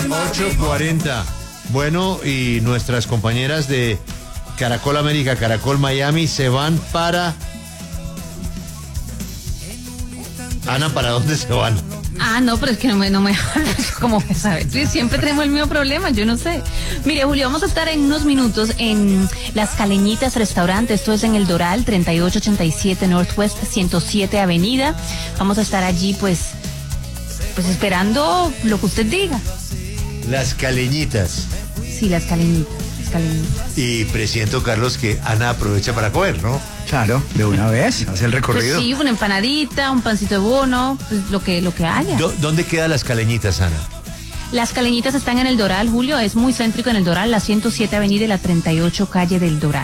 8:40. Bueno, y nuestras compañeras de Caracol América, Caracol Miami se van para... Ana, ¿para dónde se van? No, pero es que no me ¿cómo me sabes? Sí, siempre tenemos el mismo problema, yo no sé. Mire, Julio, vamos a estar en unos minutos en Las Caleñitas Restaurante, esto es en El Doral, 3887 Northwest 107 Avenida. Vamos a estar allí, pues esperando lo que usted diga. Las Caleñitas. Sí, Las Caleñitas. Y presiento, Carlos, que Ana aprovecha para comer, ¿no? Claro, de una vez, hace el recorrido. Pues sí, una empanadita, un pancito de bono, pues lo que haya. ¿Dónde quedan Las Caleñitas, Ana? Las Caleñitas están en El Doral, Julio, es muy céntrico en El Doral, la 107 Avenida y la 38 calle del Doral.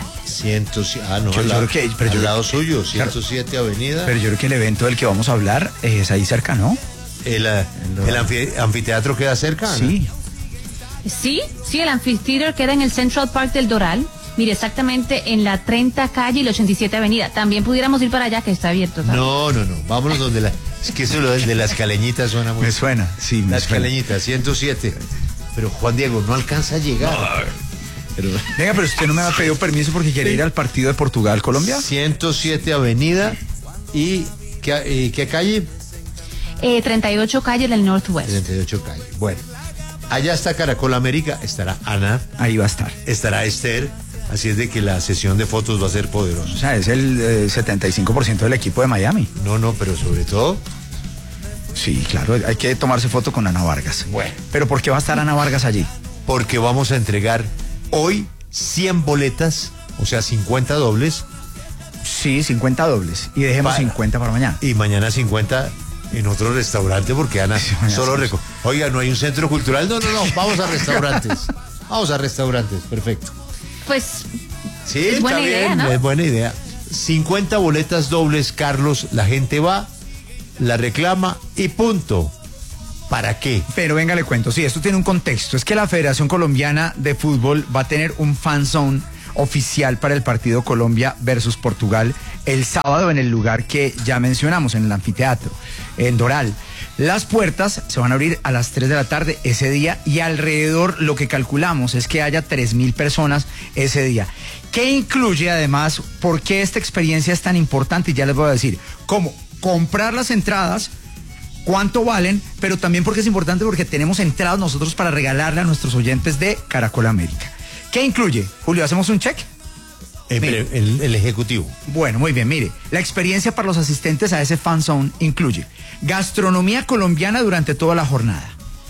Al lado suyo, 107 claro, Avenida. Pero yo creo que el evento del que vamos a hablar es ahí cerca, ¿no? ¿El anfiteatro queda cerca, Ana? Sí. Sí, el anfiteatro queda en el Central Park del Doral. Mire, exactamente en la 30 calle y la 87 avenida. También pudiéramos ir para allá, que está abierto, ¿sabes? No. Vámonos donde es que eso de Las Caleñitas suena muy... Me suena, sí. Las Caleñitas, 107. Pero Juan Diego, no alcanza a llegar. Venga, pero usted no me ha pedido permiso porque quiere ir al partido de Portugal-Colombia. 107 avenida y... ¿Qué calle? 38 calle del Northwest. 38 calle, bueno. Allá está Caracol América, estará Ana. Ahí va a estar. Estará Esther, así es de que la sesión de fotos va a ser poderosa. O sea, es el 75% del equipo de Miami. No, pero sobre todo... Sí, claro, hay que tomarse foto con Ana Vargas. Bueno. ¿Pero por qué va a estar Ana Vargas allí? Porque vamos a entregar hoy 100 boletas, o sea, 50 dobles. Sí, 50 dobles. Y dejemos 50 para mañana. Y mañana 50... en otro restaurante, porque Ana solo Oiga, ¿no hay un centro cultural? No, vamos a restaurantes. Perfecto. Pues sí, es buena idea, ¿no? Es buena idea. 50 boletas dobles, Carlos, la gente va, la reclama y punto. ¿Para qué? Pero venga, le cuento, sí, esto tiene un contexto. Es que la Federación Colombiana de Fútbol va a tener un fan zone oficial para el partido Colombia versus Portugal el sábado en el lugar que ya mencionamos, en el anfiteatro, en Doral. Las puertas se van a abrir a las 3 de la tarde ese día y alrededor lo que calculamos es que haya 3,000 personas ese día. ¿Qué incluye además? ¿Por qué esta experiencia es tan importante? Y ya les voy a decir cómo comprar las entradas, cuánto valen, pero también porque es importante porque tenemos entradas nosotros para regalarle a nuestros oyentes de Caracol América. ¿Qué incluye? Julio, ¿hacemos un check? El ejecutivo. Bueno, muy bien, mire, la experiencia para los asistentes a ese fan zone incluye gastronomía colombiana durante toda la jornada,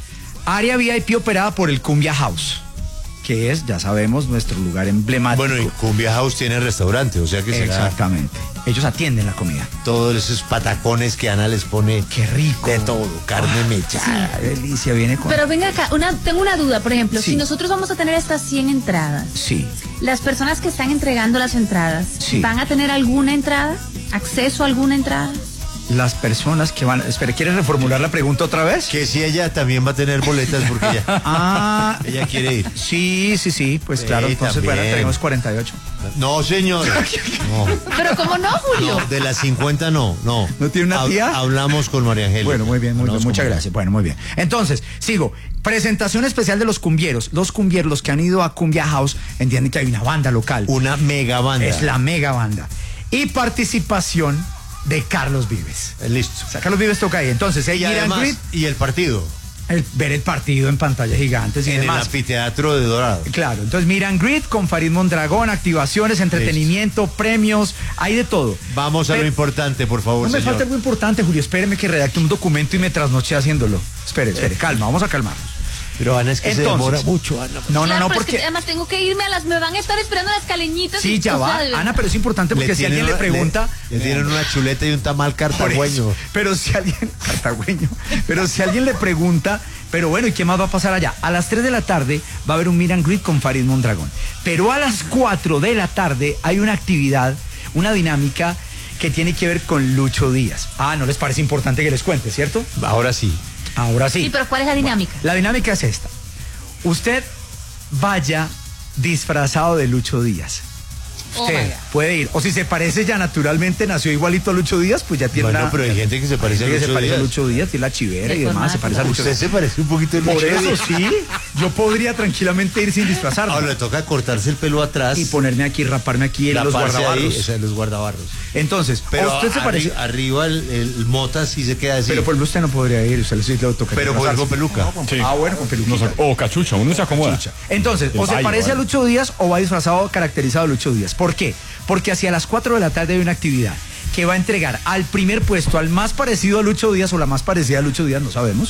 área VIP operada por el Cumbia House, que es, ya sabemos, nuestro lugar emblemático. Bueno, y Cumbia House tiene restaurante, o sea que será... Exactamente. Ellos atienden la comida. Todos esos patacones que Ana les pone... ¡Qué rico! De todo, carne mechada. Sí, delicia, viene con... Pero venga acá, tengo una duda, por ejemplo, sí. Si nosotros vamos a tener estas 100 entradas... Sí. Las personas que están entregando las entradas, sí. ¿Van a tener alguna entrada? ¿Acceso a alguna entrada? Las personas que van... Espera, ¿quieres reformular la pregunta otra vez? Que si ella también va a tener boletas porque ella... ella quiere ir. Sí, pues sí, claro, entonces bueno, tenemos 48. No, señor. No. Pero ¿cómo no, Julio? No, de las 50 no. ¿No tiene una tía? Hablamos con María Angélica. Bueno, muy bien, muchas gracias. Bueno, muy bien. Entonces, sigo. Presentación especial de los cumbieros. Los cumbieros que han ido a Cumbia House entienden que hay una banda local. Una mega banda. Es la mega banda. Y participación de Carlos Vives. Listo. O sea, Carlos Vives toca ahí. Entonces, y además, y el partido. Ver el partido en pantallas gigantes y en demás. El anfiteatro de Dorado. Claro, entonces meet and greet con Farid Mondragón, activaciones, entretenimiento, premios, hay de todo. Vamos a lo importante, por favor, No me señor. falta algo importante, Julio, espéreme que redacte un documento y me trasnoche haciéndolo. Espere, calma, vamos a calmarnos. Pero Ana, es que entonces, se demora mucho, Ana. No, porque... Es que además tengo que irme me van a estar esperando las caleñitas. Sí, ya va, Ana, pero es importante porque si alguien le pregunta... Le tienen una chuleta y un tamal cartagüeño. Pero si alguien... Cartagüeño. Pero si alguien le pregunta... Pero bueno, ¿y qué más va a pasar allá? A las 3 de la tarde va a haber un meet and greet con Farid Mondragón. Pero a las 4 de la tarde hay una actividad, una dinámica que tiene que ver con Lucho Díaz. ¿No les parece importante que les cuente, cierto? Ahora sí. Ahora sí. Sí, pero ¿cuál es la dinámica? La dinámica es esta. Usted vaya disfrazado de Lucho Díaz. Usted puede ir. O si se parece ya naturalmente, nació igualito a Lucho Díaz, pues ya tiene Bueno, pero hay gente que se parece a Lucho Díaz. Tiene la chivera y demás, se parece a Lucho Díaz. Usted se parece un poquito a Lucho Díaz. Por Díaz. eso sí, yo podría tranquilamente ir sin disfrazarme. Ahora le toca cortarse el pelo atrás. Y ponerme aquí, raparme aquí en los guardabarros. Los guardabarros. Entonces, pero usted se parece. Arriba el Mota sí se queda así. Pero por ejemplo usted no podría ir, usted le toca. Pero con peluca. No, bueno, con peluca. O cachucha, uno se acomoda. Entonces, o se parece a Lucho Díaz o va disfrazado, caracterizado a Lucho Díaz. ¿Por qué? Porque hacia las 4 de la tarde hay una actividad que va a entregar al primer puesto, al más parecido a Lucho Díaz o la más parecida a Lucho Díaz, no sabemos,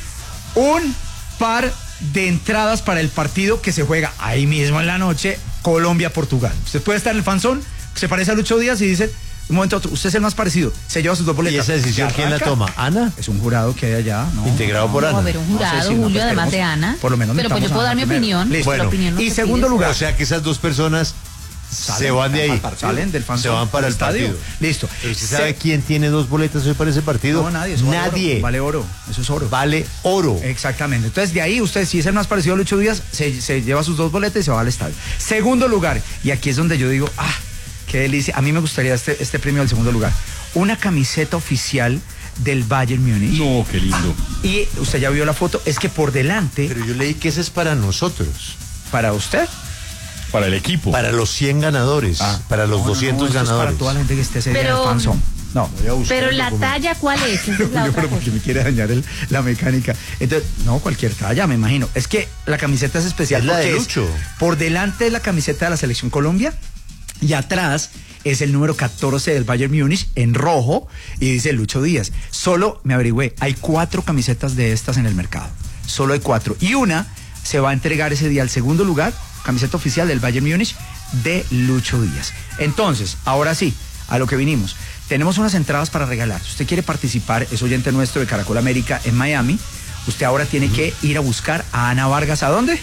un par de entradas para el partido que se juega ahí mismo en la noche, Colombia-Portugal. Usted puede estar en el fanzón, se parece a Lucho Díaz y dice, un momento a otro, usted es el más parecido, se lleva sus 2 boletas. ¿Y esa decisión quién la toma? ¿Ana? Es un jurado que hay allá, ¿no? Integrado por Ana. No, pero un jurado, Julio, además de Ana. Por lo menos pero pues yo puedo dar mi opinión. Bueno, y segundo lugar. O sea que esas dos personas se van de ahí. Salen del fanzón. Se van para el partido. Listo. ¿Pero usted sabe quién tiene 2 boletas hoy para ese partido? No, nadie. Nadie. Vale oro. Eso es oro. Vale oro. Exactamente. Entonces, de ahí usted, si es el más parecido a Lucho Díaz, se lleva sus 2 boletas y se va al estadio. Segundo lugar, y aquí es donde yo digo, qué delicia. A mí me gustaría este premio del segundo lugar. Una camiseta oficial del Bayern Múnich. No, qué lindo. Y usted ya vio la foto, es que por delante. Pero yo leí que ese es para nosotros. ¿Para usted? Para el equipo. Para los 100 ganadores. Para los 200 ganadores. Es para toda la gente que esté ese día en el fanzón. No, pero la talla, ¿cuál es? Esa es la otra pero porque me quiere dañar la mecánica. Entonces, no, cualquier talla, me imagino. Es que la camiseta es especial. Es la de Lucho. Por delante de la camiseta de la Selección Colombia y atrás es el número 14 del Bayern Múnich en rojo y dice Lucho Díaz. Solo, me averigüé, hay 4 camisetas de estas en el mercado. Solo hay 4. Y una se va a entregar ese día al segundo lugar, camiseta oficial del Bayern Múnich de Lucho Díaz. Entonces, ahora sí, a lo que vinimos. Tenemos unas entradas para regalar. Si usted quiere participar, es oyente nuestro de Caracol América en Miami. Usted ahora tiene que ir a buscar a Ana Vargas. ¿A dónde?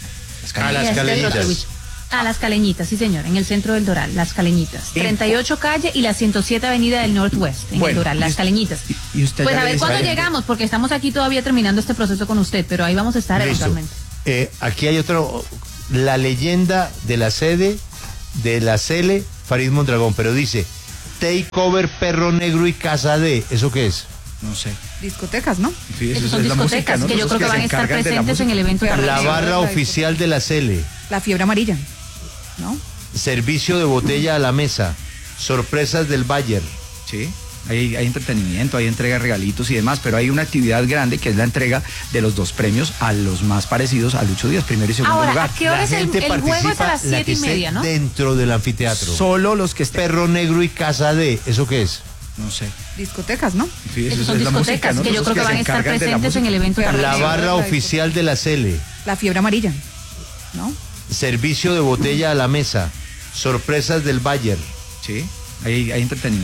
A las Caleñitas. A las Caleñitas, sí señor, en el centro del Doral, las Caleñitas. 38 calle y la 107 avenida del Northwest, en el Doral, las Caleñitas. Y usted pues a ver cuándo llegamos, porque estamos aquí todavía terminando este proceso con usted, pero ahí vamos a estar eventualmente. Aquí hay otro, la leyenda de la sede de la Cele, Farid Mondragón, pero dice, Takeover, Perro Negro y Casa D. ¿Eso qué es? No sé. Discotecas, ¿no? Sí, esas son discotecas que yo creo que van a estar presentes en el evento. La barra oficial de la Cele. La fiebre amarilla, ¿no? Servicio de botella a la mesa. Sorpresas del Bayern. Sí. Hay entretenimiento, hay entrega de regalitos y demás, pero hay una actividad grande que es la entrega de los 2 premios a los más parecidos a Lucho Díaz, primero y segundo lugar. ¿A qué hora es el juego? Es a las 7:30, ¿no? Dentro del anfiteatro. Solo los que estén. Perro Negro y Casa D. ¿Eso qué es? No sé. Discotecas, ¿no? Sí, esas son discotecas que yo creo que van a estar presentes en el evento. La barra oficial de la Cele. La fiebre amarilla, ¿no? Servicio de botella a la mesa. Sorpresas del Bayern. Sí, hay entretenimiento.